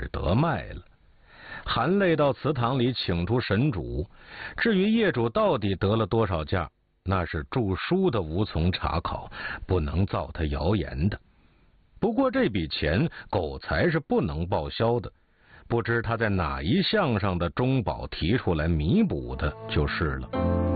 得卖了，含泪到祠堂里请出神主。至于业主到底得了多少价，那是著书的无从查考，不能造他谣言的。不过这笔钱狗才是不能报销的，不知他在哪一项上的中保提出来弥补的就是了。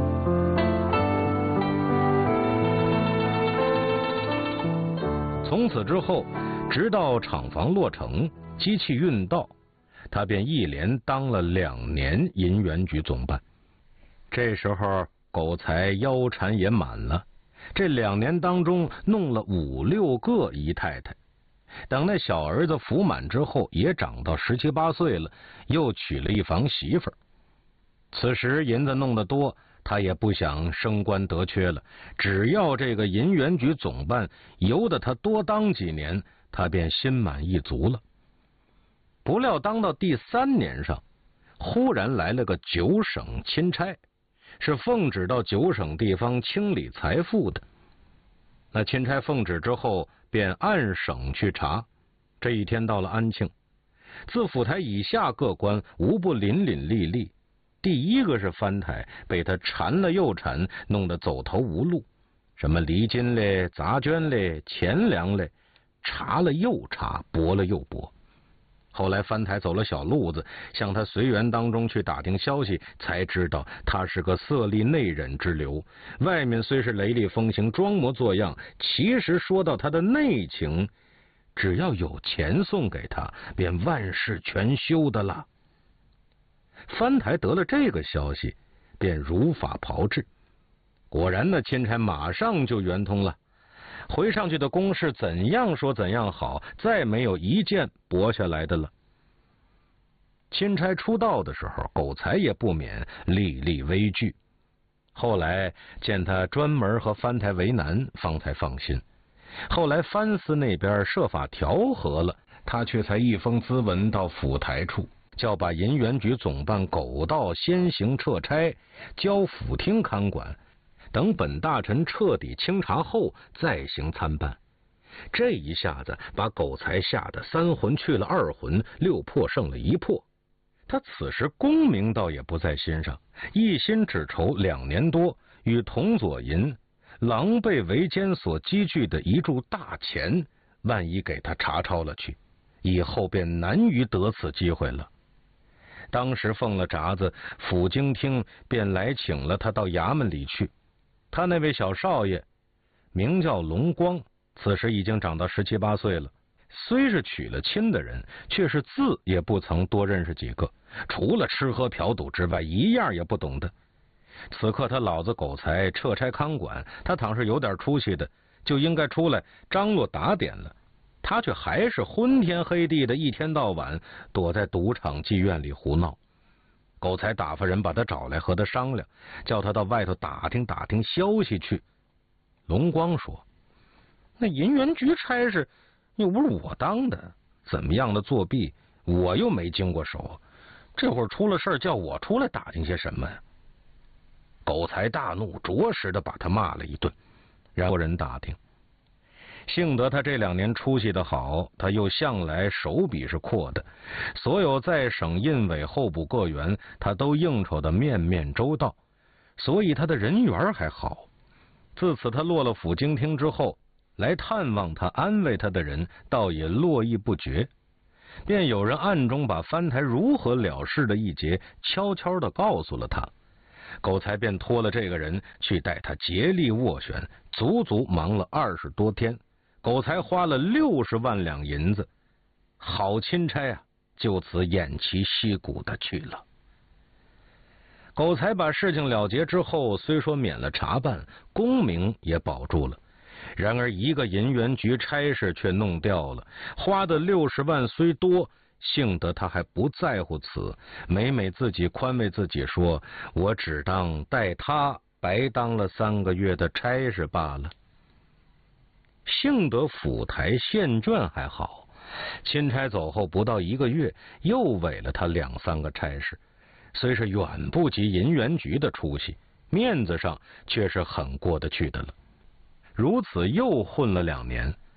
从此之后，直到厂房落成，机器运到，他便一连当了2年银元局总办。这时候狗才腰缠也满了，这2年当中弄了5、6个姨太太。等那小儿子服满之后，也长到17、18岁了，又娶了一房媳妇儿。此时银子弄得多，他也不想升官得缺了，只要这个银元局总办由得他多当几年，他便心满意足了。不料当到第3年上，忽然来了个9省钦差，是奉旨到9省地方清理财富的。那钦差奉旨之后，便按省去查。这一天到了安庆，自府台以下各官无不伶伶俐俐。第一个是藩台，被他缠了又缠，弄得走投无路，什么厘金嘞、杂捐嘞、钱粮嘞，查了又查，驳了又驳。后来藩台走了小路子，向他随员当中去打听消息，才知道他是个色厉内荏之流，外面虽是雷厉风行装模作样，其实说到他的内情，只要有钱送给他，便万事全休的了。藩台得了这个消息，便如法炮制。果然呢，钦差马上就圆通了，回上去的公事怎样说怎样好，再没有一件驳下来的了。钦差出道的时候，狗才也不免历历危惧，后来见他专门和藩台为难，方才放心。后来藩司那边设法调和了，他却才一封咨文到府台处，叫把银元局总办狗道先行撤差，交府厅看管，等本大臣彻底清查后再行参办。这一下子把狗才吓得3魂去了2魂，6魄剩了1魄。他此时功名倒也不在心上，一心只愁2年多与同左银狼狈为奸所积聚的一注大钱，万一给他查抄了去，以后便难于得此机会了。当时奉了札子，府经厅便来请了他到衙门里去。他那位小少爷名叫龙光，此时已经长到17、18岁了，虽是娶了亲的人，却是字也不曾多认识几个，除了吃喝嫖赌之外，一样也不懂得。此刻他老子狗才撤差看管，他倘是有点出息的，就应该出来张罗打点了，他却还是昏天黑地的，一天到晚躲在赌场妓院里胡闹。狗才打发人把他找来和他商量，叫他到外头打听打听消息去。龙光说，那银元局差事又不是我当的，怎么样的作弊我又没经过手，这会儿出了事叫我出来打听些什么呀？狗才大怒，着实的把他骂了一顿，然后人打听。幸得他这2年出息的好，他又向来手笔是阔的，所有在省印委候补各员他都应酬的面面周到，所以他的人缘还好。自此他落了府经厅之后，来探望他安慰他的人倒也络绎不绝，便有人暗中把藩台如何了事的一节悄悄地告诉了他。狗才便托了这个人去带他竭力斡旋，足足忙了20多天，狗才花了60万两银子，好钦差啊，就此偃旗息鼓的去了。狗才把事情了结之后，虽说免了查办，功名也保住了，然而一个银元局差事却弄掉了，花的60万虽多，幸得他还不在乎此，每每自己宽慰自己说，我只当带他白当了3个月的差事罢了。幸得府台县卷还好，钦差走后不到1个月，又委了他2、3个差事，虽是远不及银元局的出息，面子上却是很过得去的了。如此又混了2年，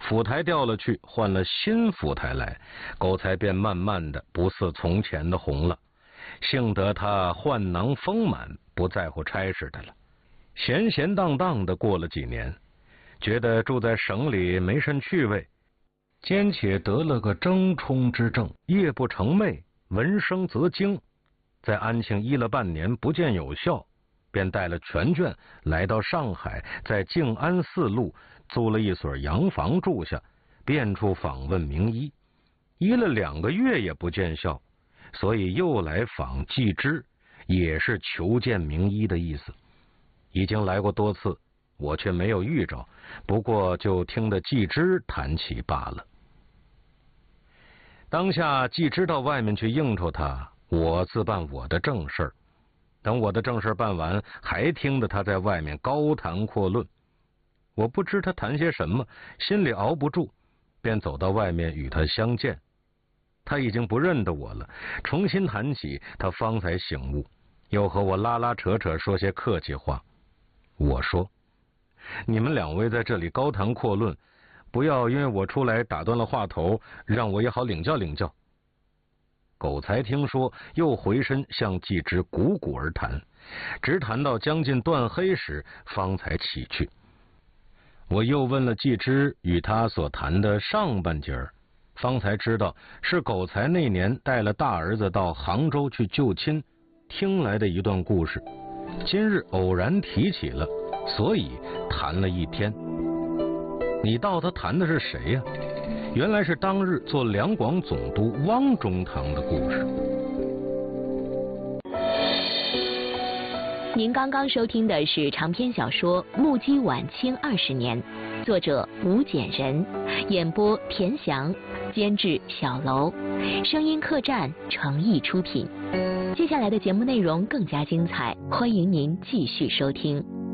府台调了去，换了新府台来，狗才便慢慢的不似从前的红了。幸得他宦囊丰满，不在乎差事的了，闲闲荡荡的过了几年，觉得住在省里没甚趣味，兼且得了个争冲之症，夜不成寐，闻声则惊，在安庆医了半年不见有效，便带了全卷来到上海，在静安寺路租了一所洋房住下，遍处访问名医，医了2个月也不见效，所以又来访季之，也是求见名医的意思。已经来过多次，我却没有遇着，不过就听得季之谈起罢了。当下季之到外面去应酬他，我自办我的正事儿。等我的正事办完，还听得他在外面高谈阔论。我不知他谈些什么，心里熬不住，便走到外面与他相见。他已经不认得我了，重新谈起，他方才醒悟，又和我拉拉扯扯说些客气话。我说：你们2位在这里高谈阔论，不要因为我出来打断了话头，让我也好领教领教。狗才听说，又回身向季之鼓鼓而谈，直谈到将近断黑时，方才起去。我又问了季之与他所谈的上半截儿，方才知道是狗才那年带了大儿子到杭州去救亲，听来的一段故事。今日偶然提起了，所以谈了1天。你道他谈的是谁呀？原来是当日做两广总督汪中堂的故事。 您刚刚收听的是长篇小说《目击晚清20年》，作者吴简人，演播田翔，监制小楼，声音客栈诚意出品。接下来的节目内容更加精彩，欢迎您继续收听。